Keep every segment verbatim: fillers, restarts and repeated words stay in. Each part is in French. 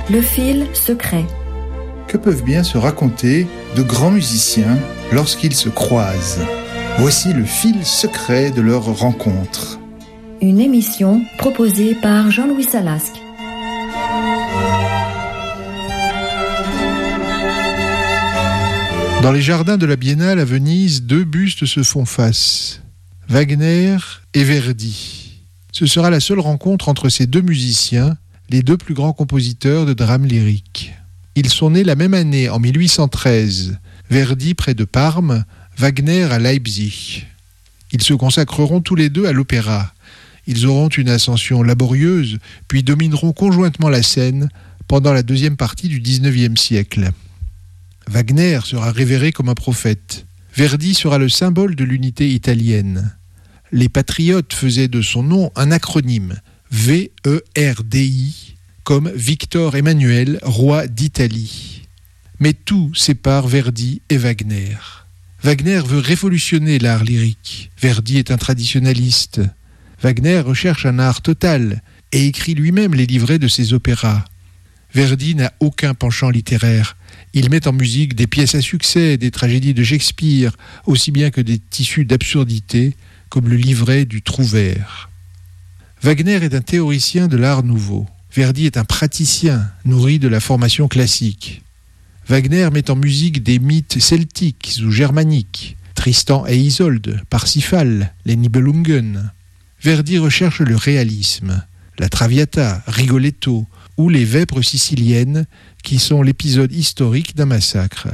Le fil secret. Que peuvent bien se raconter de grands musiciens lorsqu'ils se croisent ? Voici le fil secret de leur rencontre. Une émission proposée par Jean-Louis Salasque. Dans les jardins de la Biennale à Venise, deux bustes se font face. Wagner et Verdi. Ce sera la seule rencontre entre ces deux musiciens, les deux plus grands compositeurs de drames lyriques. Ils sont nés la même année, en mille huit cent treize, Verdi près de Parme, Wagner à Leipzig. Ils se consacreront tous les deux à l'opéra. Ils auront une ascension laborieuse, puis domineront conjointement la scène pendant la deuxième partie du dix-neuvième siècle. Wagner sera révéré comme un prophète. Verdi sera le symbole de l'unité italienne. Les patriotes faisaient de son nom un acronyme, V E R D I, comme Victor Emmanuel, roi d'Italie. Mais tout sépare Verdi et Wagner. Wagner veut révolutionner l'art lyrique. Verdi est un traditionnaliste. Wagner recherche un art total et écrit lui-même les livrets de ses opéras. Verdi n'a aucun penchant littéraire. Il met en musique des pièces à succès, des tragédies de Shakespeare, aussi bien que des tissus d'absurdité, comme le livret du Trouvère. Wagner est un théoricien de l'art nouveau. Verdi est un praticien, nourri de la formation classique. Wagner met en musique des mythes celtiques ou germaniques, Tristan et Isolde, Parsifal, les Nibelungen. Verdi recherche le réalisme, la Traviata, Rigoletto, ou les Vêpres siciliennes, qui sont l'épisode historique d'un massacre.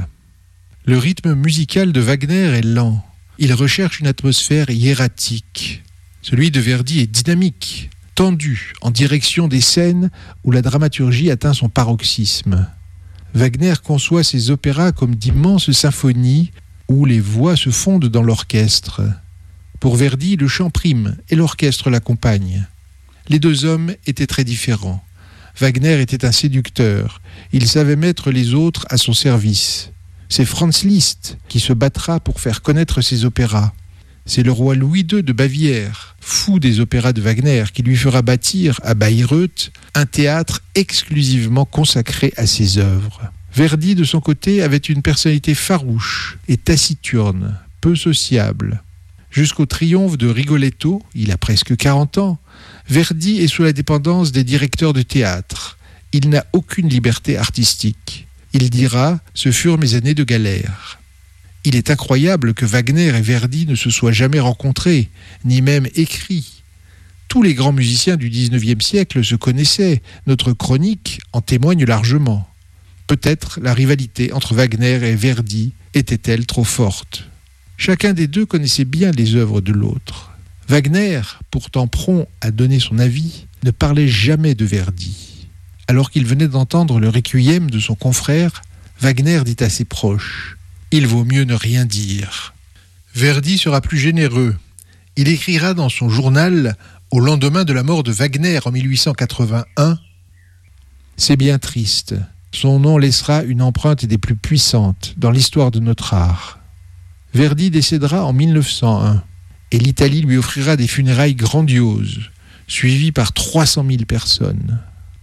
Le rythme musical de Wagner est lent. Il recherche une atmosphère hiératique. Celui de Verdi est dynamique, tendu, en direction des scènes où la dramaturgie atteint son paroxysme. Wagner conçoit ses opéras comme d'immenses symphonies où les voix se fondent dans l'orchestre. Pour Verdi, le chant prime et l'orchestre l'accompagne. Les deux hommes étaient très différents. Wagner était un séducteur. Il savait mettre les autres à son service. C'est Franz Liszt qui se battra pour faire connaître ses opéras. C'est le roi Louis deux de Bavière, fou des opéras de Wagner, qui lui fera bâtir à Bayreuth un théâtre exclusivement consacré à ses œuvres. Verdi, de son côté, avait une personnalité farouche et taciturne, peu sociable. Jusqu'au triomphe de Rigoletto, il a presque quarante ans, Verdi est sous la dépendance des directeurs de théâtre. Il n'a aucune liberté artistique. Il dira « Ce furent mes années de galère ». Il est incroyable que Wagner et Verdi ne se soient jamais rencontrés, ni même écrits. Tous les grands musiciens du dix-neuvième siècle se connaissaient. Notre chronique en témoigne largement. Peut-être la rivalité entre Wagner et Verdi était-elle trop forte. Chacun des deux connaissait bien les œuvres de l'autre. Wagner, pourtant prompt à donner son avis, ne parlait jamais de Verdi. Alors qu'il venait d'entendre le requiem de son confrère, Wagner dit à ses proches « Il vaut mieux ne rien dire ». Verdi sera plus généreux. Il écrira dans son journal, au lendemain de la mort de Wagner en mille huit cent quatre-vingt-un, « C'est bien triste. Son nom laissera une empreinte des plus puissantes dans l'histoire de notre art. » Verdi décédera en mille neuf cent un. Et l'Italie lui offrira des funérailles grandioses, suivies par trois cent mille personnes.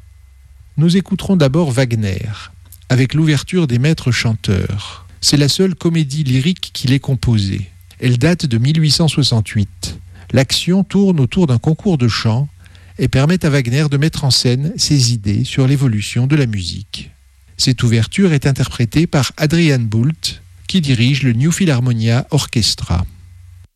Nous écouterons d'abord Wagner, avec l'ouverture des Maîtres chanteurs. C'est la seule comédie lyrique qu'il ait composée. Elle date de mille huit cent soixante-huit. L'action tourne autour d'un concours de chant et permet à Wagner de mettre en scène ses idées sur l'évolution de la musique. Cette ouverture est interprétée par Adrian Boult, qui dirige le New Philharmonia Orchestra.